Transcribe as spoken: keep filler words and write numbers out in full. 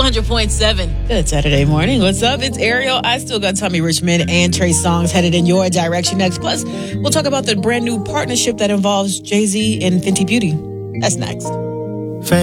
hundred point seven. Good Saturday morning. What's up? It's Ariel. I still got Tommy Richmond and Trey Songz headed in your direction next. Plus, we'll talk about the brand new partnership that involves Jay-Z and Fenty Beauty. That's next.